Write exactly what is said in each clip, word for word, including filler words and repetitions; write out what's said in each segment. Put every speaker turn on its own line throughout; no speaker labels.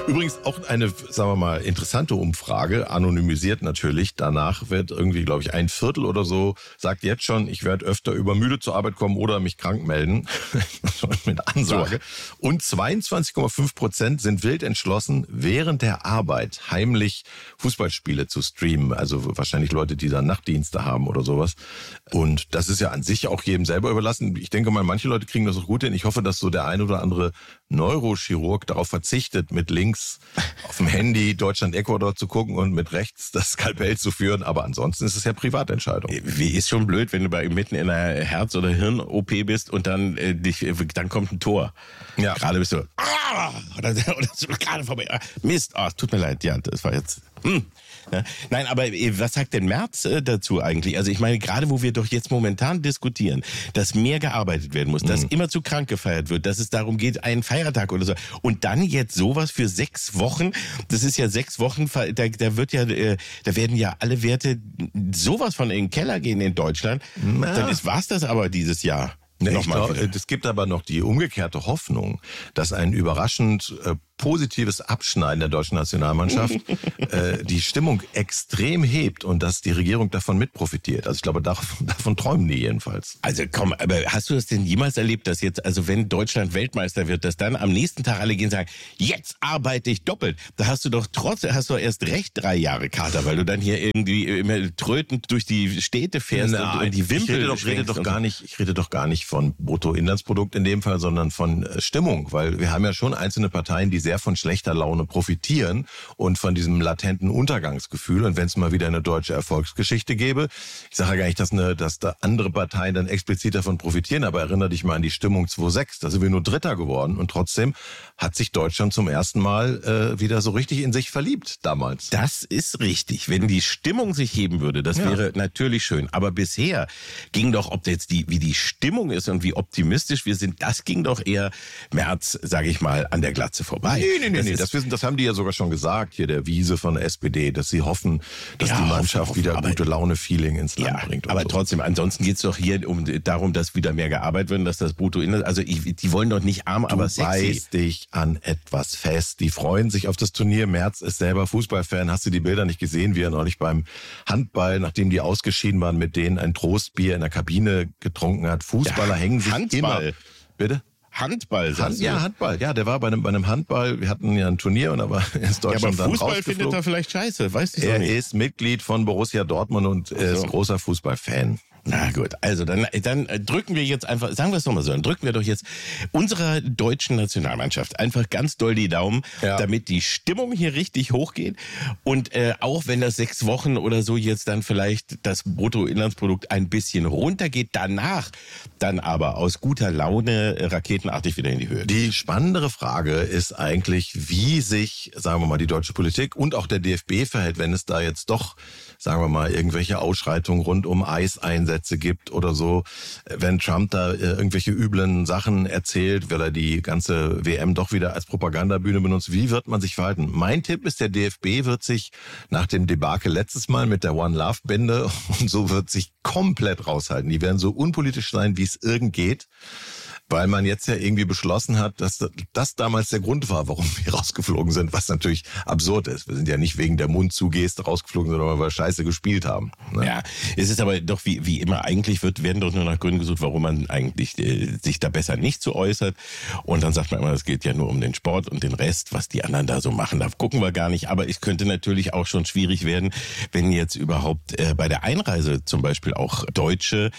Übrigens auch eine, sagen wir mal, interessante Umfrage, anonymisiert natürlich. Danach wird irgendwie, glaube ich, ein Viertel oder so, sagt jetzt schon, ich werde öfter übermüdet zur Arbeit kommen oder mich krank melden. Mit Ansage. So. Und zweiundzwanzig Komma fünf Prozent sind wild entschlossen, während der Arbeit heimlich Fußballspiele zu streamen. Also wahrscheinlich Leute, die dann Nachtdienste haben oder sowas. Und das ist ja an sich auch jedem selber überlassen. Ich denke mal, manche Leute kriegen das auch gut hin. Ich hoffe, dass so der ein oder andere Neurochirurg darauf verzichtet, mit links auf dem Handy Deutschland-Ecuador zu gucken und mit rechts das Skalpell zu führen. Aber ansonsten ist es ja Privatentscheidung.
Wie ist schon blöd, wenn du bei mitten in einer Herz- oder Hirn-O P bist und dann äh, dich, dann kommt ein Tor.
Ja.
Gerade bist du ah, oder, oder so gerade vorbei. Mist, oh, tut mir leid, ja, das war jetzt. Hm. Ja. Nein, aber was sagt denn Merz äh, dazu eigentlich? Also ich meine, gerade wo wir doch jetzt momentan diskutieren, dass mehr gearbeitet werden muss, mhm. dass immer zu krank gefeiert wird, dass es darum geht, einen Feiertag oder so. Und dann jetzt sowas für sechs Wochen, das ist ja sechs Wochen, da, da wird ja, äh, da werden ja alle Werte sowas von in den Keller gehen in Deutschland. Ja. Dann ist, war's das aber dieses Jahr.
Nee, ich glaube, es gibt aber noch die umgekehrte Hoffnung, dass ein überraschend äh, positives Abschneiden der deutschen Nationalmannschaft äh, die Stimmung extrem hebt und dass die Regierung davon mitprofitiert. Also ich glaube, davon, davon träumen die jedenfalls.
Also komm, aber hast du das denn jemals erlebt, dass jetzt, also wenn Deutschland Weltmeister wird, dass dann am nächsten Tag alle gehen und sagen, jetzt arbeite ich doppelt. Da hast du doch trotzdem, hast du erst recht drei Jahre Kater, weil du dann hier irgendwie immer trötend durch die Städte fährst
Nein,
und, und die Wimpel
ich rede doch, rede doch gar nicht, ich rede doch gar nicht von Bruttoinlandsprodukt in dem Fall, sondern von äh, Stimmung, weil wir haben ja schon einzelne Parteien, die sehr von schlechter Laune profitieren und von diesem latenten Untergangsgefühl. Und wenn es mal wieder eine deutsche Erfolgsgeschichte gäbe, ich sage ja gar nicht, dass, eine, dass da andere Parteien dann explizit davon profitieren, aber erinnere dich mal an die Stimmung zwei sechs, da sind wir nur Dritter geworden und trotzdem hat sich Deutschland zum ersten Mal äh, wieder so richtig in sich verliebt damals.
Das ist richtig. Wenn die Stimmung sich heben würde, das ja. wäre natürlich schön. Aber bisher ging doch, ob jetzt die, wie die Stimmung ist und wie optimistisch wir sind, das ging doch eher Merz, sage ich mal, an der Glatze vorbei.
Nee, nee, nee, das, nee, das, wissen, das haben die ja sogar schon gesagt, hier der Wiese von der S P D, dass sie hoffen, dass ja, die Mannschaft hoffen, wieder aber, gute Laune-Feeling ins Land
ja,
bringt.
Aber
so.
trotzdem, ansonsten geht's doch hier um darum, dass wieder mehr gearbeitet wird, dass das Bruttoinland, also ich, die wollen doch nicht arm,
du
aber sexy.
Du beißt dich an etwas fest. Die freuen sich auf das Turnier. Merz ist selber Fußballfan. Hast du die Bilder nicht gesehen, wie er neulich beim Handball, nachdem die ausgeschieden waren, mit denen ein Trostbier in der Kabine getrunken hat? Fußballer ja, hängen sich
Handball.
immer. Bitte?
Handball,
Hand, ja, Handball. Ja, der war bei einem, bei einem Handball. Wir hatten ja ein Turnier und aber ist Deutschland
ja, aber Fußball
dann
findet er vielleicht scheiße, weißt du?
Er
nicht.
ist Mitglied von Borussia Dortmund und er ist großer Fußballfan.
Na gut, also dann, dann drücken wir jetzt einfach, sagen wir es nochmal so, dann drücken wir doch jetzt unserer deutschen Nationalmannschaft einfach ganz doll die Daumen, ja. damit die Stimmung hier richtig hochgeht und äh, auch wenn das sechs Wochen oder so jetzt dann vielleicht das Bruttoinlandsprodukt ein bisschen runtergeht, danach dann aber aus guter Laune raketenartig wieder in die Höhe.
Die spannendere Frage ist eigentlich, wie sich, sagen wir mal, die deutsche Politik und auch der D F B verhält, wenn es da jetzt doch, sagen wir mal, irgendwelche Ausschreitungen rund um Eiseinsätze gibt oder so, wenn Trump da irgendwelche üblen Sachen erzählt, weil er die ganze W M doch wieder als Propagandabühne benutzt, wie wird man sich verhalten? Mein Tipp ist, der D F B wird sich nach dem Debakel letztes Mal mit der One Love Bände und so wird sich komplett raushalten. Die werden so unpolitisch sein, wie es irgend geht. Weil man jetzt ja irgendwie beschlossen hat, dass das damals der Grund war, warum wir rausgeflogen sind, was natürlich absurd ist. Wir sind ja nicht wegen der Mundzugeste rausgeflogen, sondern weil wir Scheiße gespielt haben. Ne?
Ja, es ist aber doch wie, wie immer, eigentlich wird, werden doch nur nach Gründen gesucht, warum man eigentlich äh, sich da besser nicht so äußert. Und dann sagt man immer, es geht ja nur um den Sport und den Rest, was die anderen da so machen, da gucken wir gar nicht. Aber es könnte natürlich auch schon schwierig werden, wenn jetzt überhaupt äh, bei der Einreise zum Beispiel auch Deutsche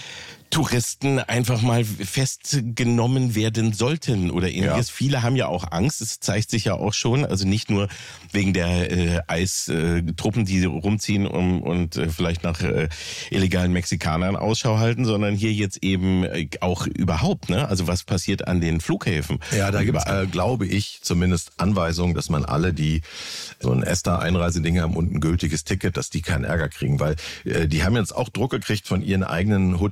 Touristen einfach mal festgenommen werden sollten oder ähnliches. Ja. Viele haben ja auch Angst, es zeigt sich ja auch schon, also nicht nur wegen der äh, Eistruppen, die rumziehen um, und äh, vielleicht nach äh, illegalen Mexikanern Ausschau halten, sondern hier jetzt eben äh, auch überhaupt, ne? Also was passiert an den Flughäfen?
Ja, da gibt's, äh, glaube ich, zumindest Anweisungen, dass man alle, die so ein ESTA-Einreiseding haben und ein gültiges Ticket, dass die keinen Ärger kriegen, weil äh, die haben jetzt auch Druck gekriegt von ihren eigenen Hoteliers,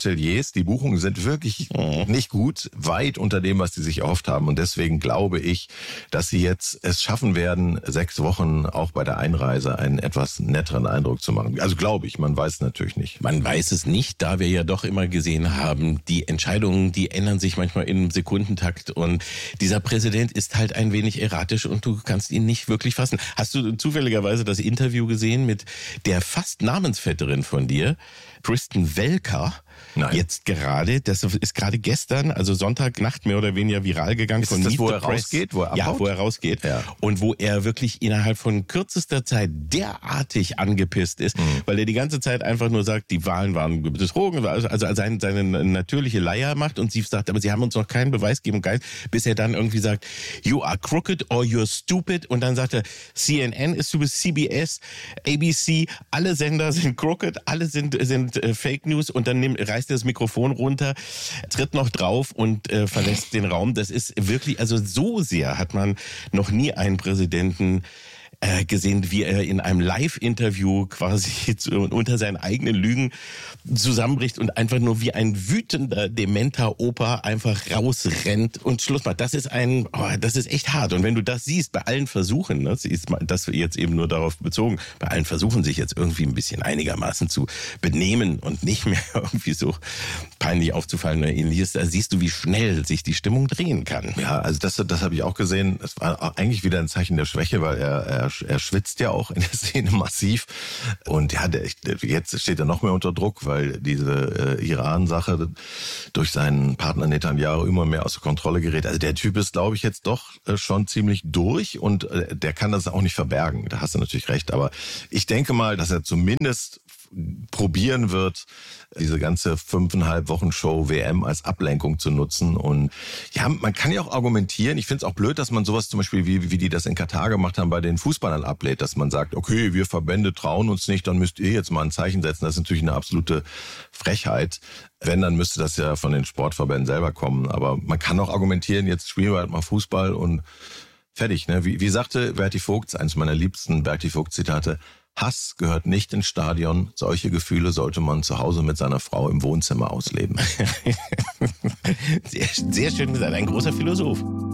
Die Buchungen sind wirklich mhm. nicht gut, weit unter dem, was sie sich erhofft haben. Und deswegen glaube ich, dass sie jetzt es schaffen werden, sechs Wochen auch bei der Einreise einen etwas netteren Eindruck zu machen. Also glaube ich, man weiß es natürlich nicht.
Man weiß es nicht, da wir ja doch immer gesehen haben, die Entscheidungen, die ändern sich manchmal im Sekundentakt. Und dieser Präsident ist halt ein wenig erratisch und du kannst ihn nicht wirklich fassen. Hast du zufälligerweise das Interview gesehen mit der fast Namensvetterin von dir, Kristen Welker?
Nein.
Jetzt gerade, das ist gerade gestern, also Sonntagnacht mehr oder weniger viral gegangen.
Ist
von
das,
Meet
wo
the
er
Press.
rausgeht? Wo er
ja, wo er rausgeht.
Ja.
Und wo er wirklich innerhalb von kürzester Zeit derartig angepisst ist, mhm. weil er die ganze Zeit einfach nur sagt, die Wahlen waren betrogen, also, also seine, seine natürliche Leier macht und sie sagt, aber sie haben uns noch keinen Beweis gegeben, geil, bis er dann irgendwie sagt, you are crooked or you're stupid, und dann sagt er, C N N ist stupid, C B S, A B C, alle Sender sind crooked, alle sind, sind äh, Fake News, und dann nimmt, reißt er das Mikrofon runter, tritt noch drauf und äh, verlässt den Raum. Das ist wirklich, also so sehr hat man noch nie einen Präsidenten äh, gesehen, wie er in einem Live-Interview quasi zu, unter seinen eigenen Lügen zusammenbricht und einfach nur wie ein wütender, dementer Opa einfach rausrennt und Schluss macht. Das ist ein, oh, das ist echt hart. Und wenn du das siehst, bei allen Versuchen, ne, ist das jetzt eben nur darauf bezogen, bei allen Versuchen, sich jetzt irgendwie ein bisschen einigermaßen zu benehmen und nicht mehr irgendwie so peinlich aufzufallen oder ähnliches, da siehst du, wie schnell sich die Stimmung drehen kann.
Ja, also das, das habe ich auch gesehen. Es war eigentlich wieder ein Zeichen der Schwäche, weil er, er, er schwitzt ja auch in der Szene massiv. Und ja, der, jetzt steht er noch mehr unter Druck, weil diese äh, Iran-Sache durch seinen Partner Netanyahu immer mehr außer Kontrolle gerät. Also der Typ ist, glaube ich, jetzt doch äh, schon ziemlich durch, und äh, der kann das auch nicht verbergen. Da hast du natürlich recht. Aber ich denke mal, dass er zumindest probieren wird, diese ganze fünfeinhalb Wochen Show W M als Ablenkung zu nutzen. Und ja, man kann ja auch argumentieren. Ich finde es auch blöd, dass man sowas zum Beispiel, wie, wie die das in Katar gemacht haben, bei den Fußballern ablädt, dass man sagt, okay, wir Verbände trauen uns nicht, dann müsst ihr jetzt mal ein Zeichen setzen. Das ist natürlich eine absolute Frechheit. Wenn, dann müsste das ja von den Sportverbänden selber kommen. Aber man kann auch argumentieren, jetzt spielen wir halt mal Fußball und fertig. Ne? Wie, wie sagte Berti Vogt, eines meiner liebsten Berti Vogt-Zitate, Hass gehört nicht ins Stadion. Solche Gefühle sollte man zu Hause mit seiner Frau im Wohnzimmer ausleben.
Sehr, sehr schön gesagt. Ein großer Philosoph.